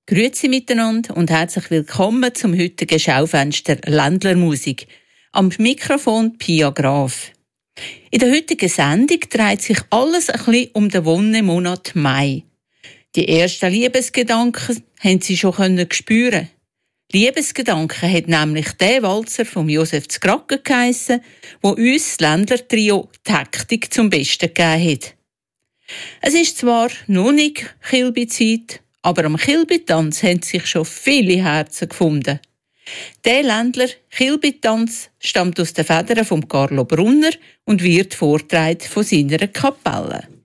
Grüezi miteinander und herzlich willkommen zum heutigen Schaufenster Ländlermusik. Am Mikrofon Pia Graf. In der heutigen Sendung dreht sich alles ein bisschen um den Wonnemonat Mai. Die ersten Liebesgedanken haben Sie schon spüren. Liebesgedanken hat nämlich der Walzer von Josef Z'Gracke geheissen, wo uns das Ländlertrio Taktik zum Besten gegeben hat. Es ist zwar noch nicht Kilby-Zeit, aber am Kilby-Tanz haben sich schon viele Herzen gefunden. Der Ländler Kilby-Tanz stammt aus den Federn von Carlo Brunner und wird vorgetragen von seiner Kapelle.